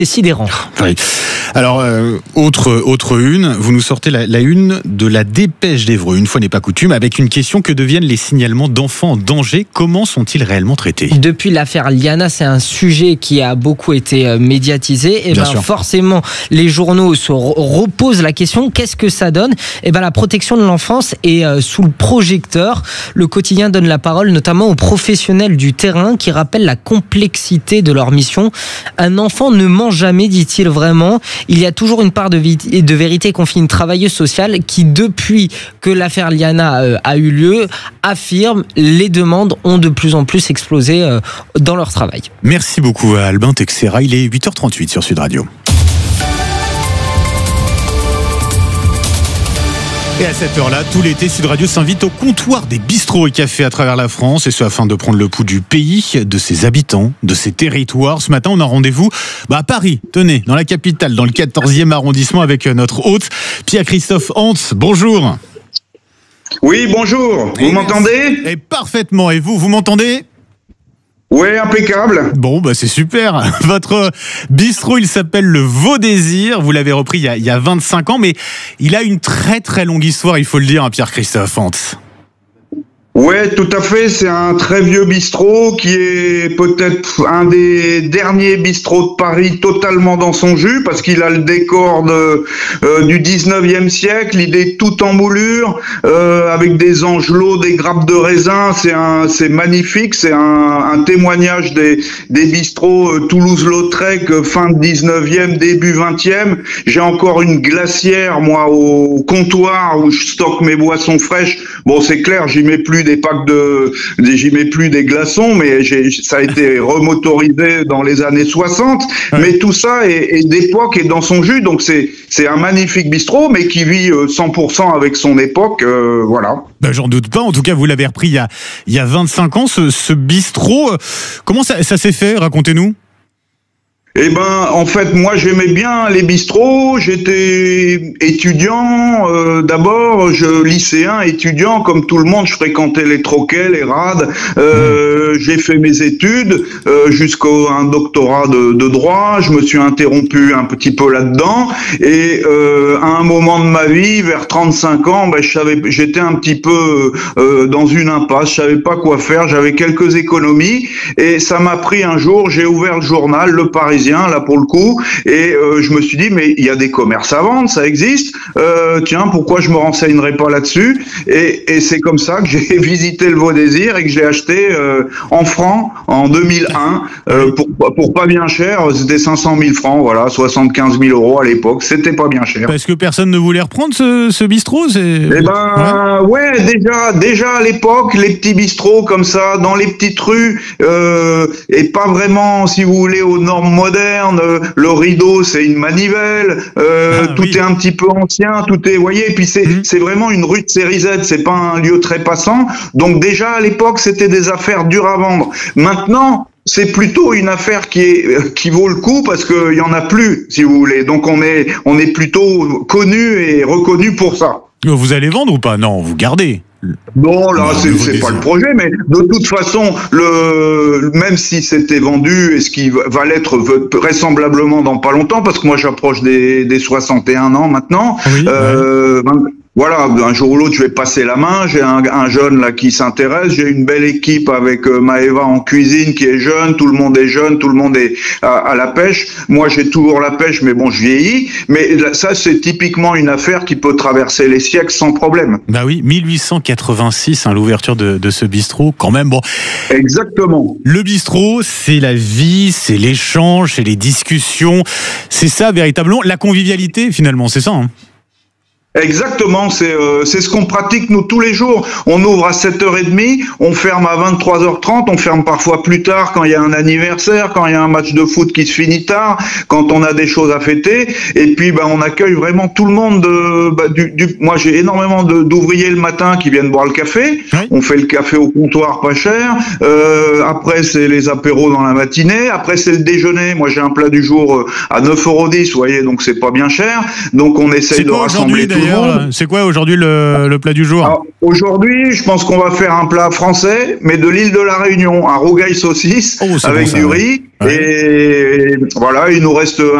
C'est sidérant. Oui. Alors, autre une, vous nous sortez la une de la Dépêche d'Évreux, une fois n'est pas coutume, avec une question: que deviennent les signalements d'enfants en danger? Comment sont-ils réellement traités? Depuis l'affaire Liana, c'est un sujet qui a beaucoup été médiatisé. Et forcément, les journaux se reposent la question: qu'est-ce que ça donne? Et la protection de l'enfance est sous le projecteur. Le quotidien donne la parole notamment aux professionnels du terrain qui rappellent la complexité de leur mission. Un enfant ne ment jamais, dit-il vraiment. Il y a toujours une part de vérité, confie une travailleuse sociale qui, depuis que l'affaire Liana a eu lieu, affirme les demandes ont de plus en plus explosé dans leur travail. Merci beaucoup à Albin Texera. Il est 8h38 sur Sud Radio. Et à cette heure-là, tout l'été, Sud Radio s'invite au comptoir des bistrots et cafés à travers la France, et ce afin de prendre le pouls du pays, de ses habitants, de ses territoires. Ce matin, on a rendez-vous à Paris, tenez, dans la capitale, dans le 14e arrondissement, avec notre hôte, Pierre-Christophe Hantz. Bonjour. Oui, bonjour. Vous m'entendez? Et parfaitement. Et vous m'entendez? Ouais, impeccable. Bon, c'est super. Votre bistrot, il s'appelle le Vaudésir. Vous l'avez repris il y a 25 ans, mais il a une très très longue histoire, il faut le dire, Pierre-Christophe Hantz. Ouais, tout à fait. C'est un très vieux bistrot qui est peut-être un des derniers bistrots de Paris totalement dans son jus, parce qu'il a le décor du 19e siècle. Il est tout en moulure, avec des angelots, des grappes de raisin. C'est magnifique. C'est un témoignage des bistrots Toulouse-Lautrec, fin 19e, début 20e. J'ai encore une glacière, moi, au comptoir où je stocke mes boissons fraîches. Bon, c'est clair, j'y mets plus j'y mets plus des glaçons, mais ça a été remotorisé dans les années 60. Ouais. Mais tout ça est d'époque et dans son jus, donc c'est un magnifique bistrot, mais qui vit 100% avec son époque, voilà. J'en doute pas. En tout cas, vous l'avez repris il y a 25 ans, ce bistrot. Comment ça s'est fait? Racontez-nous. En fait, moi, j'aimais bien les bistrots. J'étais étudiant, d'abord, lycéen, étudiant, comme tout le monde. Je fréquentais les troquets, les rades. J'ai fait mes études jusqu'à un doctorat de droit. Je me suis interrompu un petit peu là-dedans. Et à un moment de ma vie, vers 35 ans, j'étais un petit peu dans une impasse. Je savais pas quoi faire. J'avais quelques économies. Et ça m'a pris un jour. J'ai ouvert le journal, Le Parisien, là pour le coup, et je me suis dit, mais il y a des commerces à vendre, ça existe, tiens, pourquoi je me renseignerais pas là-dessus? Et c'est comme ça que j'ai visité le Vaudésir et que je l'ai acheté en francs en 2001, pour pas bien cher. C'était 500 000 francs, voilà, 75 000 euros à l'époque, c'était pas bien cher. Parce que personne ne voulait reprendre ce bistrot? Ouais, déjà à l'époque, les petits bistrots comme ça, dans les petites rues, et pas vraiment, si vous voulez, aux normes modernes. Le rideau, c'est une manivelle, tout est un petit peu ancien, tout est, vous voyez, et puis c'est vraiment une rue de série Z, c'est pas un lieu très passant. Donc déjà à l'époque, c'était des affaires dures à vendre. Maintenant, c'est plutôt une affaire qui vaut le coup parce qu'il y en a plus, si vous voulez. Donc on est plutôt connu et reconnu pour ça. Vous allez vendre ou pas? Non, vous gardez. Non, là, c'est pas le projet, mais de toute façon, même si c'était vendu, et ce qui va l'être vraisemblablement dans pas longtemps, parce que moi j'approche des 61 ans maintenant, oui, voilà, un jour ou l'autre, je vais passer la main. J'ai un jeune là qui s'intéresse. J'ai une belle équipe avec Maëva en cuisine qui est jeune. Tout le monde est jeune. Tout le monde est à la pêche. Moi, j'ai toujours la pêche, mais bon, je vieillis. Mais ça, c'est typiquement une affaire qui peut traverser les siècles sans problème. Bah oui, 1886, l'ouverture de ce bistrot, quand même. Bon. Exactement. Le bistrot, c'est la vie, c'est l'échange, c'est les discussions. C'est ça, véritablement, la convivialité, finalement, c'est ça, hein. Exactement, c'est ce qu'on pratique nous tous les jours. On ouvre à 7h30, on ferme à 23h30, on ferme parfois plus tard quand il y a un anniversaire, quand il y a un match de foot qui se finit tard, quand on a des choses à fêter. Et puis on accueille vraiment tout le monde. Moi j'ai énormément d'ouvriers le matin qui viennent boire le café. Oui. On fait le café au comptoir pas cher. Après c'est les apéros dans la matinée. Après c'est le déjeuner. Moi j'ai un plat du jour à 9,10 €, vous voyez, donc c'est pas bien cher. Donc on essaye de rassembler tout d'ailleurs. C'est quoi aujourd'hui le plat du jour? Aujourd'hui, je pense qu'on va faire un plat français, mais de l'île de la Réunion, un rougail saucisse avec du riz. Ouais. Et voilà, il nous reste